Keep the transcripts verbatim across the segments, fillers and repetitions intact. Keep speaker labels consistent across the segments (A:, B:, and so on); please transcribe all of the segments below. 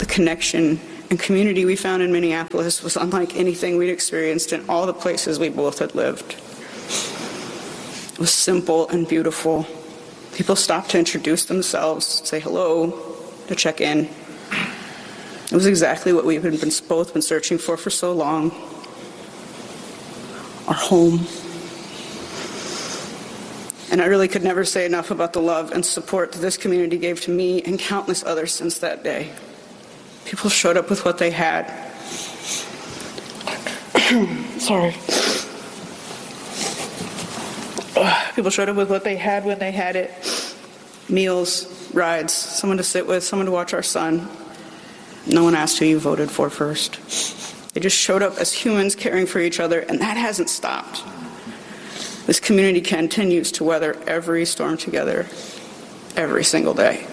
A: The connection and community we found in Minneapolis was unlike anything we'd experienced in all the places we both had lived. It was simple and beautiful. People stopped to introduce themselves, say hello, to check in. It was exactly what we've been, both been searching for for so long. Our home. And I really could never say enough about the love and support that this community gave to me and countless others since that day. People showed up with what they had. Sorry. People showed up with what they had when they had it. Meals, rides, someone to sit with, someone to watch our son. No one asked who you voted for first. They just showed up as humans caring for each other, and that hasn't stopped. This community continues to weather every storm together, every single day.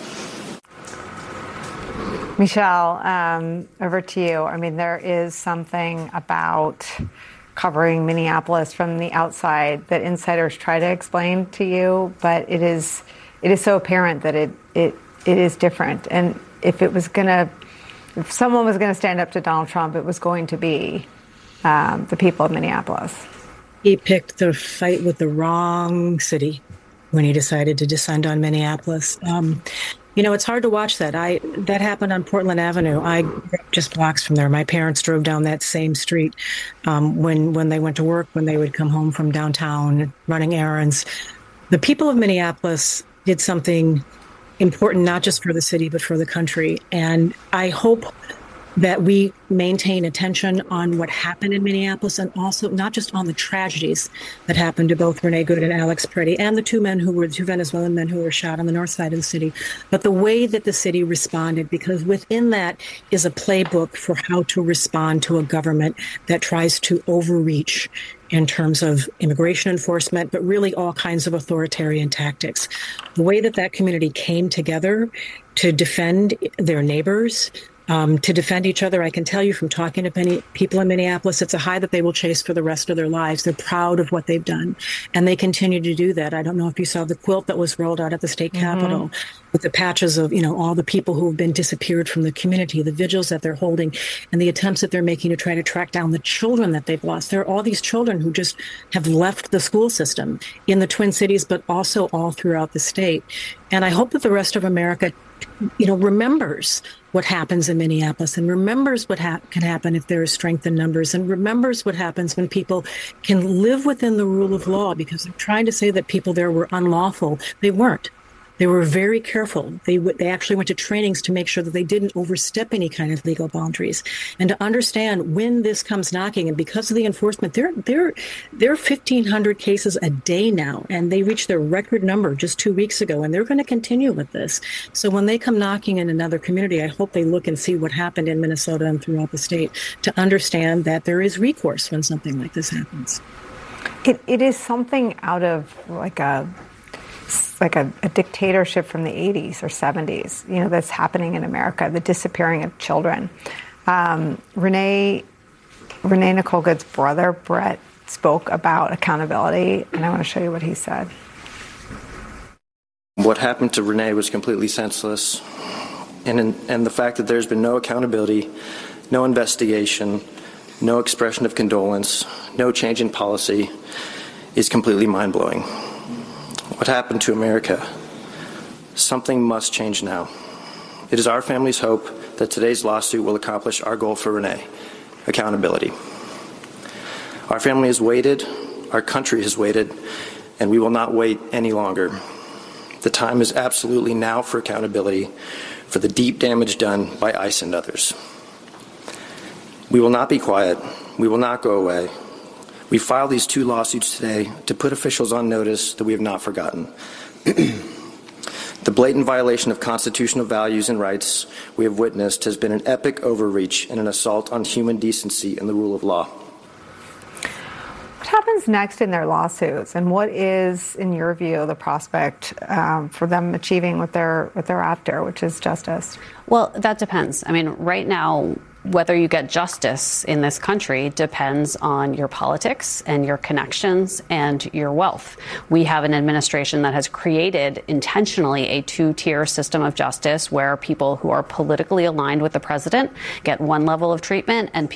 B: Michelle, um, over to you. I mean, there is something about covering Minneapolis from the outside that insiders try to explain to you, but it is it is so apparent that it it it is different. And if it was gonna, if someone was gonna stand up to Donald Trump, it was going to be um, the people of Minneapolis.
C: He picked the fight with the wrong city when he decided to descend on Minneapolis. Um, You know, it's hard to watch that. I that happened on Portland Avenue. I grew up just blocks from there. My parents drove down that same street um, when when they went to work, when they would come home from downtown, running errands. The people of Minneapolis did something important, not just for the city, but for the country. And I hope that we maintain attention on what happened in Minneapolis, and also not just on the tragedies that happened to both Renee Good and Alex Peretti and the two men who were the two Venezuelan men who were shot on the north side of the city, but the way that the city responded, because within that is a playbook for how to respond to a government that tries to overreach in terms of immigration enforcement, but really all kinds of authoritarian tactics. The way that that community came together to defend their neighbors, Um, to defend each other. I can tell you from talking to many people in Minneapolis, it's a high that they will chase for the rest of their lives. They're proud of what they've done, and they continue to do that. I don't know if you saw the quilt that was rolled out at the state mm-hmm. capitol with the patches of, you know, all the people who have been disappeared from the community, the vigils that they're holding, and the attempts that they're making to try to track down the children that they've lost. There are all these children who just have left the school system in the Twin Cities, but also all throughout the state. And I hope that the rest of America, you know, remembers what happens in Minneapolis, and remembers what ha- can happen if there is strength in numbers, and remembers what happens when people can live within the rule of law, because they're trying to say that people there were unlawful. They weren't. They were very careful. They w- they actually went to trainings to make sure that they didn't overstep any kind of legal boundaries, and to understand when this comes knocking. And because of the enforcement, there there there are fifteen hundred cases a day now, and they reached their record number just two weeks ago, and they're going to continue with this. So when they come knocking in another community, I hope they look and see what happened in Minnesota and throughout the state to understand that there is recourse when something like this happens.
B: It it is something out of like a. like a, a dictatorship from the eighties or seventies, you know, that's happening in America, the disappearing of children. Um, Renee, Renee Nicole Good's brother, Brett, spoke about accountability, and I want to show you what he said.
D: What happened to Renee was completely senseless, and, in, and the fact that there's been no accountability, no investigation, no expression of condolence, no change in policy is completely mind-blowing. What happened to America? Something must change now. It is our family's hope that today's lawsuit will accomplish our goal for Renee, accountability. Our family has waited, our country has waited, and we will not wait any longer. The time is absolutely now for accountability for the deep damage done by ICE and others. We will not be quiet. We will not go away. We filed these two lawsuits today to put officials on notice that we have not forgotten. The blatant violation of constitutional values and rights we have witnessed has been an epic overreach and an assault on human decency and the rule of law.
B: What happens next in their lawsuits, and what is, in your view, the prospect um, for them achieving what they're what they're after, which is justice?
E: Well, that depends. I mean, right now, whether you get justice in this country depends on your politics and your connections and your wealth. We have an administration that has created intentionally a two-tier system of justice where people who are politically aligned with the president get one level of treatment and